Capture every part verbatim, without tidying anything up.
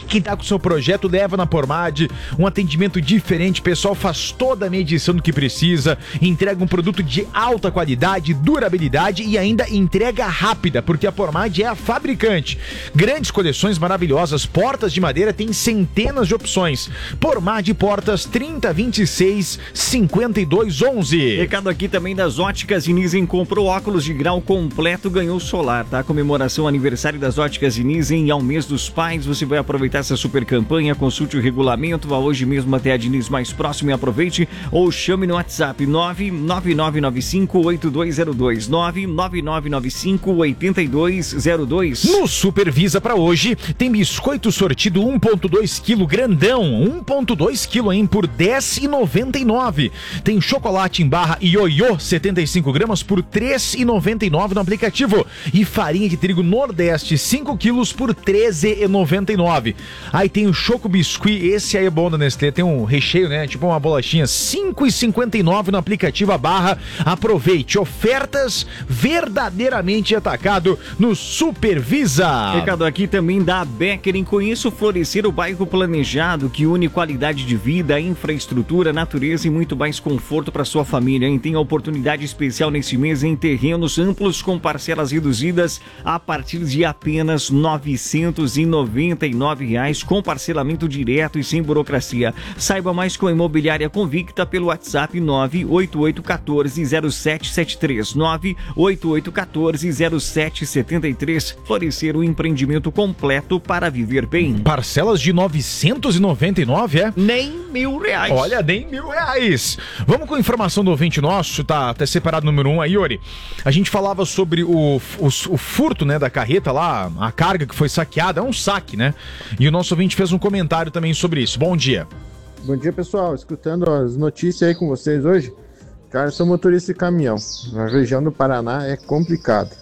que tá com o seu projeto, leva na Pormad, um atendimento diferente, o pessoal faz toda a medição do que precisa, entrega um produto de alta qualidade, durabilidade e ainda entrega rápida, porque a Pormad é a fabricante. Grandes coleções maravilhosas, portas de madeira, tem centenas de opções. Pormad Portas trinta, vinte e seis, cinquenta e dois, onze. Recado aqui também das Óticas Diniz, comprou óculos de grau completo, ganhou solar, tá? Comemoração aniversário das Óticas Diniz e ao mês dos pais, você vai aproveitar essa super campanha, consulte o regulamento, vá hoje mesmo até a Diniz mais próximo e aproveite, ou chame no WhatsApp nove nove nove nove cinco oito dois zero dois, nove nove nove nove cinco oito dois zero dois. No Supervisa para hoje, tem biscoito sortido um vírgula dois quilo grandão, um vírgula dois quilo hein, por dez reais e noventa e nove centavos. Tem chocolate em barra ioiô setenta e cinco gramas por três reais e noventa e nove centavos no aplicativo. E farinha de trigo Nordeste cinco quilos por treze reais e noventa e nove centavos. Aí tem o Choco Biscuit, esse aí é bom da Nestlé, tem um recheio, né? Tipo uma bolachinha, cinco reais e cinquenta e nove centavos no aplicativo a barra. Aproveite, ofertas verdadeiramente atacado no Supervisa. Recado aqui também da Becker, em Conheço Florescer, o bairro planejado que une qualidade de vida, infraestrutura, natureza e muito mais conforto para sua família, hein? Tem a oportunidade especial nesse mês em terrenos amplos com parcelas reduzidas a partir de apenas novecentos e noventa e nove reais, com parcelamento direto e sem burocracia. Saiba mais com a Imobiliária Convicta pelo WhatsApp nove oito oito um quatro zero sete sete três, nove oito oito um quatro zero sete sete três. Florescer, o empreendimento completo para viver bem. Parcelas de novecentos e noventa e nove, é? Nem mil reais. Olha, nem mil reais. Vamos com a informação do ouvinte nosso, tá, tá separado número um aí, Yuri. A gente falava sobre o, o, o furto, né, da carreta lá, a carga que foi saqueada, é um saque, né? E o nosso ouvinte fez um comentário também sobre isso. Bom dia. Bom dia, pessoal. Escutando as notícias aí com vocês hoje. Cara, eu sou motorista de caminhão. Na região do Paraná é complicado.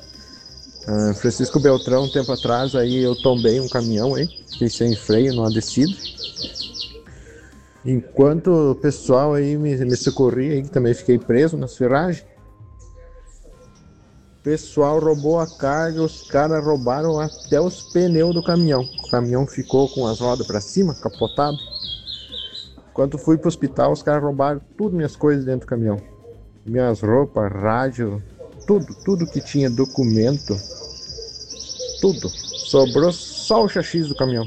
Uh, Francisco Beltrão, um tempo atrás, aí eu tombei um caminhão aí, fiquei sem freio numa descida. Enquanto o pessoal aí me, me socorria, aí, também fiquei preso nas ferragens. O pessoal roubou a carga, os caras roubaram até os pneus do caminhão. O caminhão ficou com as rodas para cima, capotado. Enquanto fui pro hospital, os caras roubaram tudo minhas coisas dentro do caminhão. Minhas roupas, rádio, tudo, tudo que tinha documento, tudo. Sobrou só o chassi do caminhão.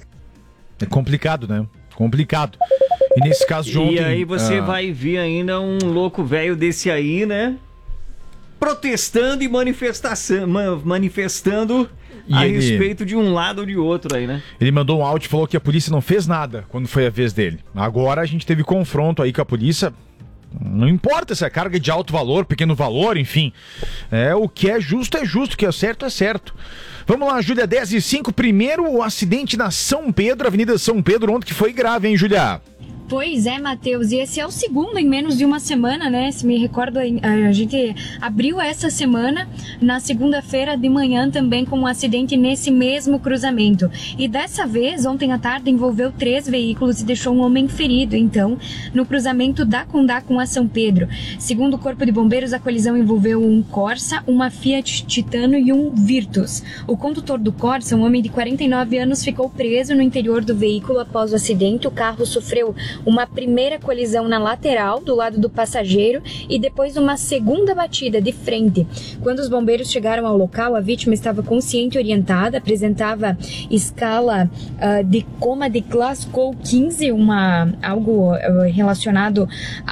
É complicado, né? Complicado. E nesse caso de ontem... E aí você ah... vai ver ainda um louco velho desse aí, né? Protestando e manifestação, manifestando e a ele... respeito de um lado ou de outro aí, né? Ele mandou um áudio e falou que a polícia não fez nada quando foi a vez dele. Agora a gente teve confronto aí com a polícia. Não importa se é carga de alto valor, pequeno valor, enfim. É, o que é justo é justo, o que é certo é certo. Vamos lá, Júlia, dez e cinco. Primeiro, o acidente na São Pedro, Avenida São Pedro, ontem que foi grave, hein, Júlia? Pois é, Matheus, e esse é o segundo em menos de uma semana, né? Se me recordo, a gente abriu essa semana, na segunda-feira de manhã também com um acidente nesse mesmo cruzamento. E dessa vez, ontem à tarde, envolveu três veículos e deixou um homem ferido, então, no cruzamento da Condá com a São Pedro. Segundo o Corpo de Bombeiros, a colisão envolveu um Corsa, uma Fiat Titano e um Virtus. O condutor do Corsa, um homem de quarenta e nove anos, ficou preso no interior do veículo após o acidente. O carro sofreu uma primeira colisão na lateral, do lado do passageiro, e depois uma segunda batida de frente. Quando os bombeiros chegaram ao local, a vítima estava consciente e orientada, apresentava escala uh, de coma de Glasgow quinze, uma, algo uh, relacionado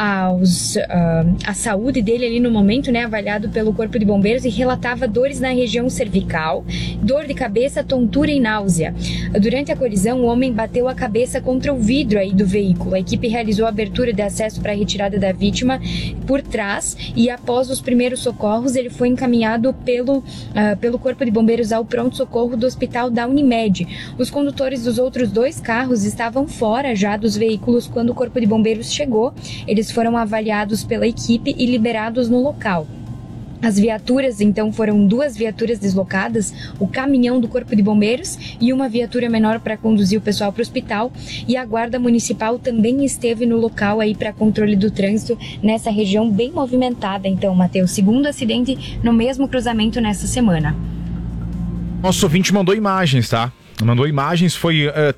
aos, uh, à saúde dele ali no momento, né, avaliado pelo Corpo de Bombeiros, e relatava dores na região cervical, dor de cabeça, tontura e náusea. Durante a colisão, o homem bateu a cabeça contra o vidro aí do veículo. A equipe realizou a abertura de acesso para a retirada da vítima por trás e, após os primeiros socorros, ele foi encaminhado pelo, uh, pelo Corpo de Bombeiros ao pronto-socorro do Hospital da Unimed. Os condutores dos outros dois carros estavam fora já dos veículos quando o Corpo de Bombeiros chegou. Eles foram avaliados pela equipe e liberados no local. As viaturas, então, foram duas viaturas deslocadas, o caminhão do Corpo de Bombeiros e uma viatura menor para conduzir o pessoal para o hospital, e a Guarda Municipal também esteve no local aí para controle do trânsito nessa região bem movimentada. Então, Matheus, segundo acidente no mesmo cruzamento nessa semana. Nosso ouvinte mandou imagens, tá? Mandou imagens, foi uh,